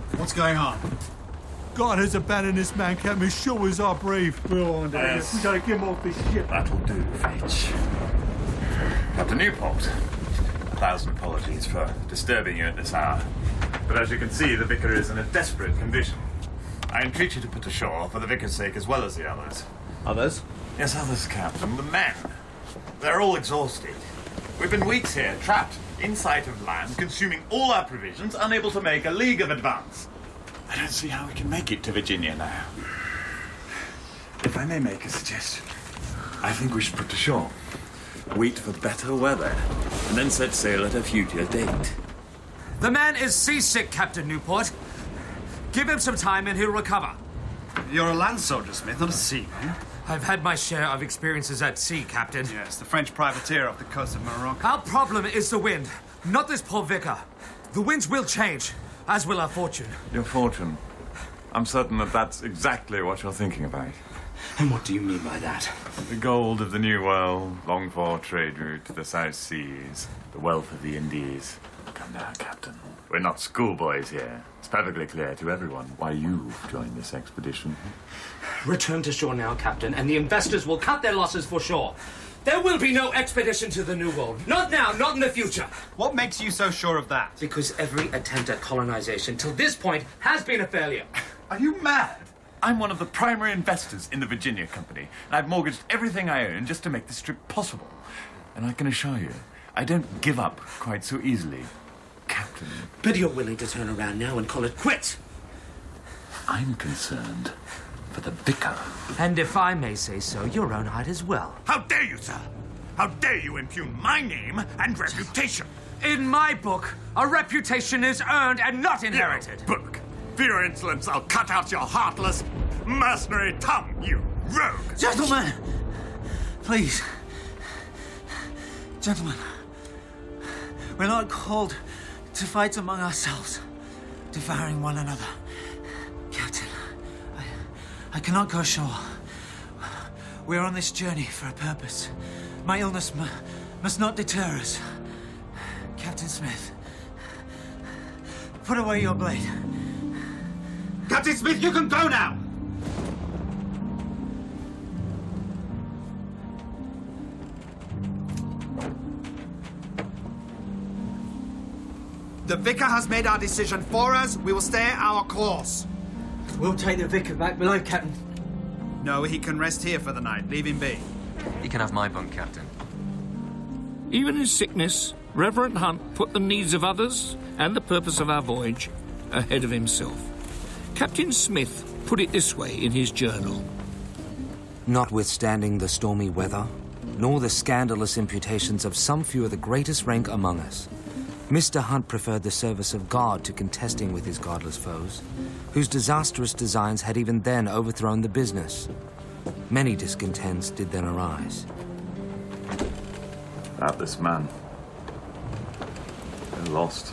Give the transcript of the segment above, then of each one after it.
What's going on? God has abandoned this man, Captain. As sure as I breathe. We're on there. Yes. We gotta get him off this ship. That'll do, Fitch. Captain Newport, 1,000 apologies for disturbing you at this hour. But as you can see, the Vicar is in a desperate condition. I entreat you to put to shore for the Vicar's sake as well as the others. Others? Yes, others, Captain. The men. They're all exhausted. We've been weeks here, trapped in sight of land, consuming all our provisions, unable to make a league of advance. I don't see how we can make it to Virginia now. If I may make a suggestion, I think we should put to shore, wait for better weather, and then set sail at a future date. The man is seasick, Captain Newport. Give him some time and he'll recover. You're a land soldier, Smith, not a seaman. I've had my share of experiences at sea, Captain. Yes, the French privateer off the coast of Morocco. Our problem is the wind, not this poor vicar. The winds will change, as will our fortune. Your fortune? I'm certain that that's exactly what you're thinking about. And what do you mean by that? The gold of the New World, longed for trade route to the South Seas, the wealth of the Indies. Come now, Captain. We're not schoolboys here. It's perfectly clear to everyone why you've joined this expedition. Return to shore now, Captain, and the investors will cut their losses for sure. There will be no expedition to the New World. Not now, not in the future. What makes you so sure of that? Because every attempt at colonization till this point has been a failure. Are you mad? I'm one of the primary investors in the Virginia Company, and I've mortgaged everything I own just to make this trip possible. And I can assure you, I don't give up quite so easily, Captain. But you're willing to turn around now and call it quits. I'm concerned for the Vicar. And if I may say so, your own hide as well. How dare you, sir? How dare you impugn my name and reputation? In my book, a reputation is earned and not inherited. Your book. For your insolence, I'll cut out your heartless, mercenary tongue, you rogue! Gentlemen! Please. Gentlemen. We're not called to fight among ourselves, devouring one another. Captain, I cannot go ashore. We're on this journey for a purpose. My illness must not deter us. Captain Smith, put away your blade. Captain Smith, you can go now! The Vicar has made our decision for us. We will stay our course. We'll take the Vicar back below, Captain. No, he can rest here for the night. Leave him be. You can have my bunk, Captain. Even in sickness, Reverend Hunt put the needs of others and the purpose of our voyage ahead of himself. Captain Smith put it this way in his journal. Notwithstanding the stormy weather, nor the scandalous imputations of some few of the greatest rank among us, Mr. Hunt preferred the service of God to contesting with his godless foes, whose disastrous designs had even then overthrown the business. Many discontents did then arise. About this man. They're lost.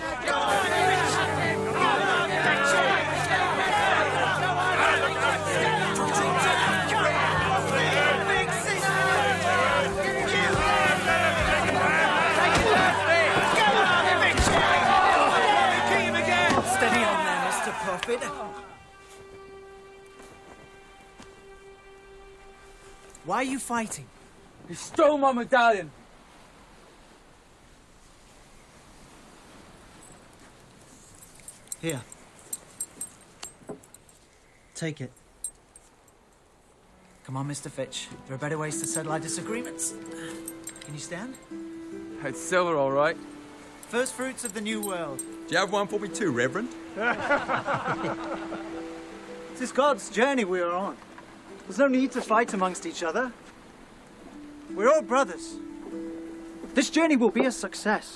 Why are you fighting? He stole my medallion. Here. Take it. Come on, Mr. Fitch. There are better ways to settle our disagreements. Can you stand? It's silver, all right. First fruits of the New World. Do you have one for me too, Reverend? This is God's journey we are on. There's no need to fight amongst each other. We're all brothers. This journey will be a success.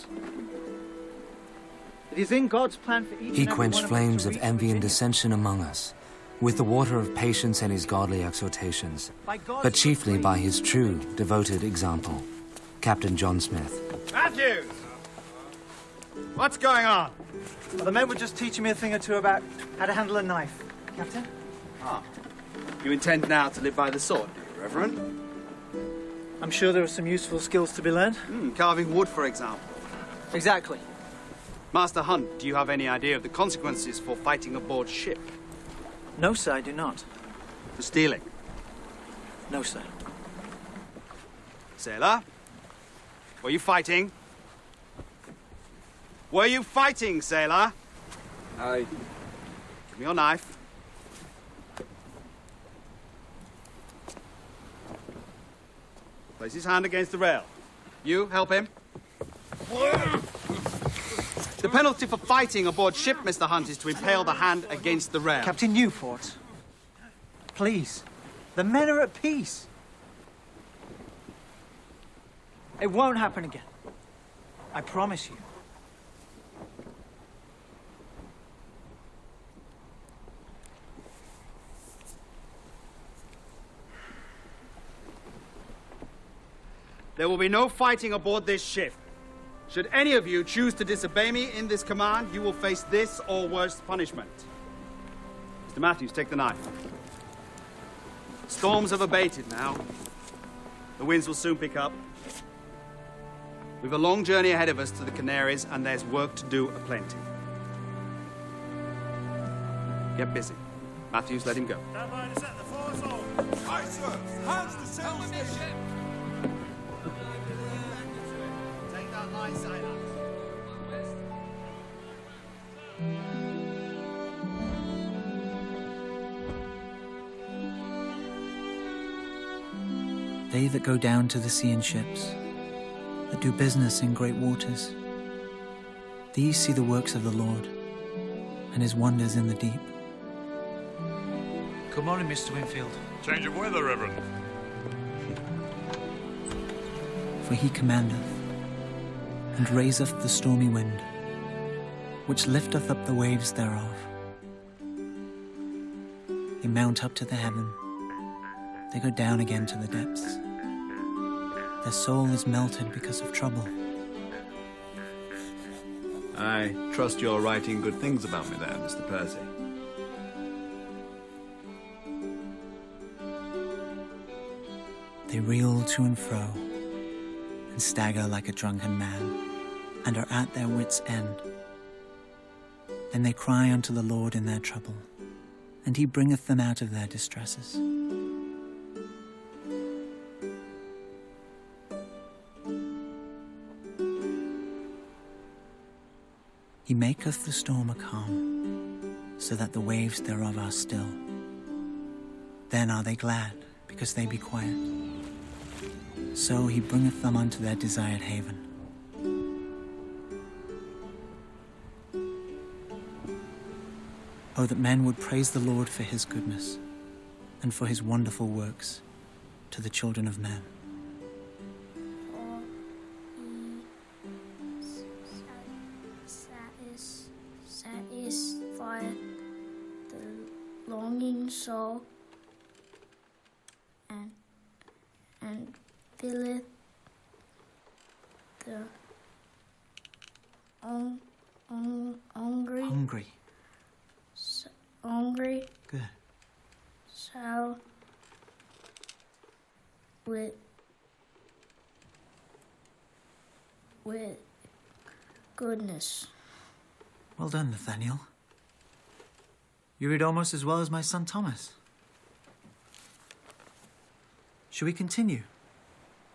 It is in God's plan for each He and every quenched one of flames us to of reach envy and Virginia. dissension among us, with the water of patience and his godly exhortations, By God's but chiefly decree. by his true, devoted example, Captain John Smith. Matthews! What's going on? Well, the men were just teaching me a thing or two about how to handle a knife. Captain? You intend now to live by the sword, do you, Reverend? I'm sure there are some useful skills to be learned. Carving wood, for example. Exactly. Master Hunt, do you have any idea of the consequences for fighting aboard ship? No, sir, I do not. For stealing? No, sir. Sailor? Were you fighting? Were you fighting, sailor? Give me your knife. Place his hand against the rail. You, help him. The penalty for fighting aboard ship, Mr. Hunt, is to impale the hand against the rail. Captain Newport, please. The men are at peace. It won't happen again. I promise you. There will be no fighting aboard this ship. Should any of you choose to disobey me in this command, you will face this or worse punishment. Mr. Matthews, take the knife. Storms have abated now. The winds will soon pick up. We've a long journey ahead of us to the Canaries, and there's work to do aplenty. Get busy. Matthews, let him go. Stand by to set the foresail. Aye, sir. Hands to sail the ship. Take that line, sailor. They that go down to the sea in ships, that do business in great waters, these see the works of the Lord, and his wonders in the deep. Good morning, Mr. Winfield. Change of weather, Reverend. For he commandeth, and raiseth the stormy wind, which lifteth up the waves thereof. They mount up to the heaven, they go down again to the depths. Their soul is melted because of trouble. I trust you're writing good things about me there, Mr. Percy. They reel to and fro, and stagger like a drunken man, and are at their wits' end. Then they cry unto the Lord in their trouble, and he bringeth them out of their distresses. He maketh the storm a calm, so that the waves thereof are still. Then are they glad, because they be quiet. So he bringeth them unto their desired haven. Oh, that men would praise the Lord for his goodness, and for his wonderful works to the children of men. Satisfy the longing soul and filleth the hungry. Hungry. Good. So with goodness. Well done, Nathaniel. You read almost as well as my son Thomas. Shall we continue?